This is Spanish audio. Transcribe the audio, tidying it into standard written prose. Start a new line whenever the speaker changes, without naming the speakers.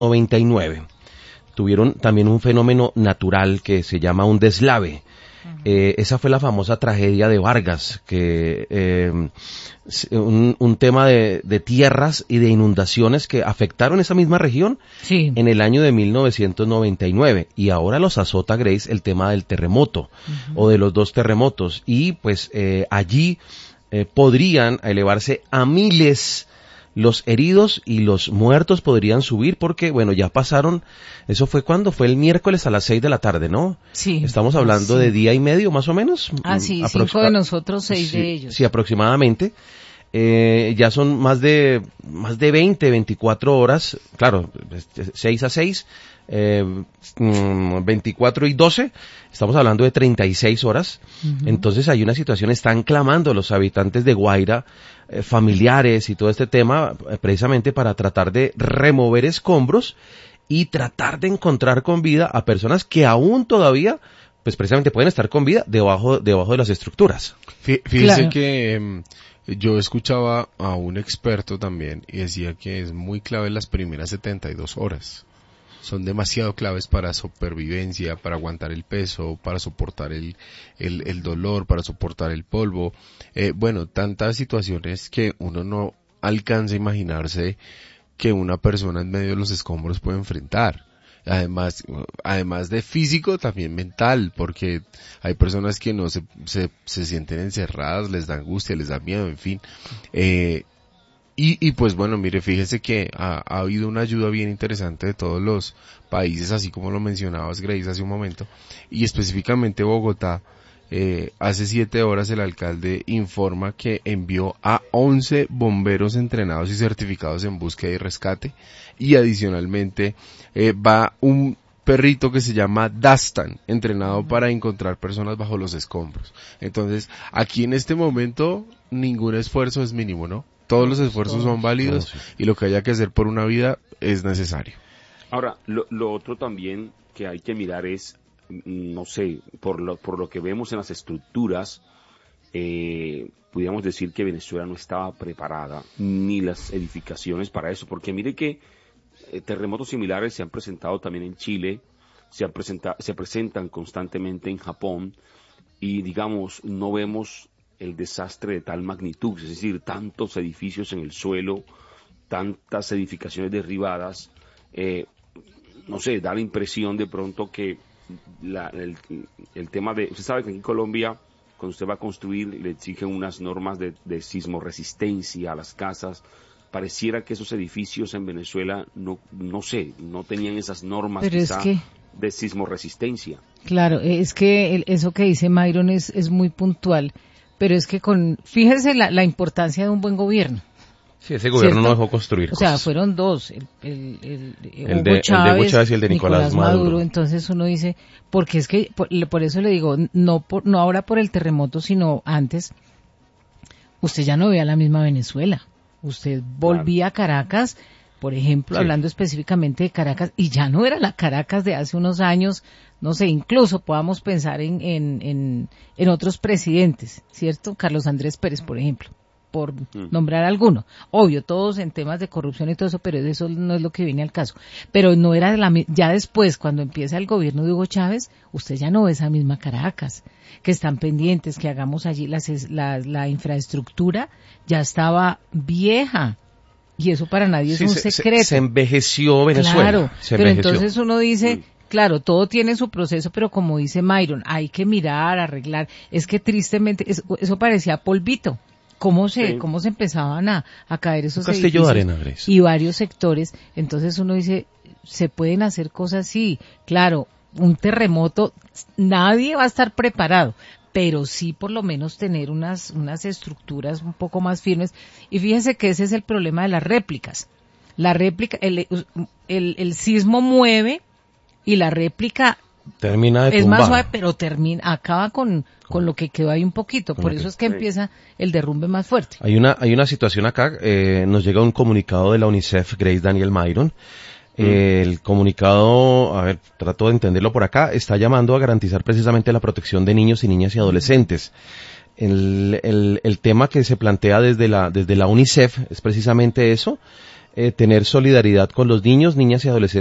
1999. Tuvieron también un fenómeno natural que se llama un deslave. Esa fue la famosa tragedia de Vargas, que un tema de tierras y de inundaciones que afectaron esa misma región en el año de 1999. Y ahora los azota, Grace, el tema del terremoto o de los dos terremotos. Y pues allí podrían elevarse a miles los heridos y los muertos podrían subir porque, bueno, ya pasaron, eso fue cuando fue el miércoles a las 6 de la tarde, ¿no?
Sí.
Estamos hablando de día y medio, más o menos.
Sí, 5 de nosotros, 6 de ellos.
Sí, aproximadamente. Ya son más de 24 horas, claro, 6 a 6, 24 y 12, estamos hablando de 36 horas. Entonces hay una situación, están clamando los habitantes de Guaira, familiares y todo este tema, precisamente para tratar de remover escombros y tratar de encontrar con vida a personas que aún todavía, pues precisamente pueden estar con vida debajo de las estructuras.
Fíjese que yo escuchaba a un experto también y decía que es muy clave las primeras 72 horas. Son demasiado claves para supervivencia, para aguantar el peso, para soportar el dolor, para soportar el polvo. Bueno, tantas situaciones que uno no alcanza a imaginarse que una persona en medio de los escombros puede enfrentar. Además de físico, también mental, porque hay personas que no se sienten encerradas, les da angustia, les da miedo, en fin. Y pues bueno, mire, fíjese que ha habido una ayuda bien interesante de todos los países, así como lo mencionabas, Grace, hace un momento, y específicamente Bogotá. Hace 7 horas el alcalde informa que envió a 11 bomberos entrenados y certificados en búsqueda y rescate, y adicionalmente va un perrito que se llama Dastan, entrenado para encontrar personas bajo los escombros. Entonces, aquí en este momento ningún esfuerzo es mínimo, ¿no? Todos los esfuerzos son válidos y lo que haya que hacer por una vida es necesario.
Ahora, lo otro también que hay que mirar es, no sé, por lo que vemos en las estructuras, pudiéramos decir que Venezuela no estaba preparada, ni las edificaciones para eso, porque mire que terremotos similares se han presentado también en Chile, se presentan constantemente en Japón, y digamos, no vemos el desastre de tal magnitud, es decir, tantos edificios en el suelo, tantas edificaciones derribadas, no sé, da la impresión de pronto que el tema de, usted sabe que aquí en Colombia, cuando usted va a construir, le exigen unas normas de sismoresistencia a las casas. Pareciera que esos edificios en Venezuela no tenían esas normas de sismoresistencia.
Claro, es que eso que dice Myron es muy puntual, pero es que fíjese la importancia de un buen gobierno.
Sí, ese gobierno
¿cierto?
no dejó construir cosas.
O sea, fueron dos, el
de Hugo Chávez y el de Nicolás Maduro.
Entonces uno dice, porque es que, por eso le digo, no ahora por el terremoto, sino antes, usted ya no veía la misma Venezuela. Usted volvía a Caracas, por ejemplo, hablando específicamente de Caracas, y ya no era la Caracas de hace unos años, no sé, incluso podamos pensar en otros presidentes, ¿cierto? Carlos Andrés Pérez, por ejemplo, por nombrar alguno. Obvio, todos en temas de corrupción y todo eso, pero eso no es lo que viene al caso. Pero no era ya después, cuando empieza el gobierno de Hugo Chávez, usted ya no ve esa misma Caracas, que están pendientes, que hagamos allí la infraestructura, ya estaba vieja. Y eso para nadie es un secreto.
Se envejeció Venezuela.
Claro, pero entonces uno dice, claro, todo tiene su proceso, pero como dice Myron, hay que mirar, arreglar. Es que tristemente, eso parecía polvito. ¿Cómo se empezaban a caer esos edificios?
De arena, Grace.
Y varios sectores. Entonces uno dice, se pueden hacer cosas así. Claro, un terremoto, nadie va a estar preparado, pero sí por lo menos tener unas estructuras un poco más firmes. Y fíjense que ese es el problema de las réplicas. La réplica, el sismo mueve y la réplica
termina de
es
tumbar.
más suave, pero acaba con lo que quedó ahí un poquito. Por eso es que empieza el derrumbe más fuerte.
Hay una situación acá, nos llega un comunicado de la UNICEF, Grace Daniel Myron. El comunicado, a ver, trato de entenderlo por acá, está llamando a garantizar precisamente la protección de niños y niñas y adolescentes. El tema que se plantea desde la UNICEF es precisamente eso, tener solidaridad con los niños, niñas y adolescentes